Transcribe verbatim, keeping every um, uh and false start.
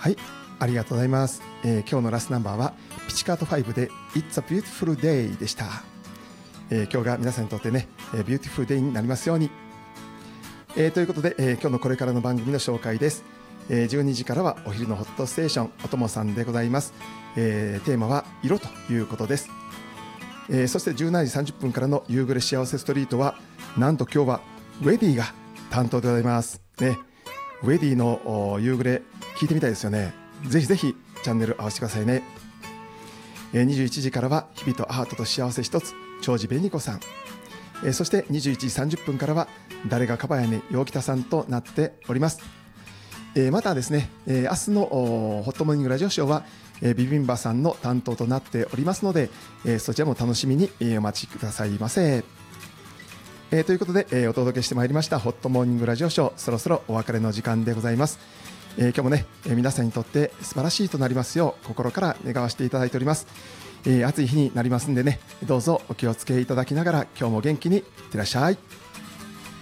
はい、ありがとうございます。えー今日のラストナンバーはピチカートファイブで It's a Beautiful Day でした。えー今日が皆さんにとってね、えービューティフルデイになりますように。えーということで、えー今日のこれからの番組の紹介です。えーじゅうにじからはお昼のホットステーションおともさんでございます。えーテーマは色ということです。えーそしてじゅうしちじさんじゅっぷんからの夕暮れ幸せストリートは、なんと今日はウェディが担当でございますね。ウェディのお夕暮れ聞いてみたいですよね。ぜひぜひチャンネル合わせてくださいね。えーにじゅういちじからは日々とアートと幸せ一つ、長司紅子さん。えーそしてにじゅういちじさんじゅっぷんからは誰がかばやね陽北さんとなっております。えーまたですね、えー明日のおホットモーニングラジオショーは、えービビンバさんの担当となっておりますので、えーそちらも楽しみに、えーお待ちくださいませ。えーということで、えーお届けしてまいりましたホットモーニングラジオショー、そろそろお別れの時間でございます。えー今日もね、えー皆さんにとって素晴らしいとなりますよう心から願わせていただいております。えー暑い日になりますんでね、どうぞお気をつけいただきながら今日も元気にいってらっしゃい。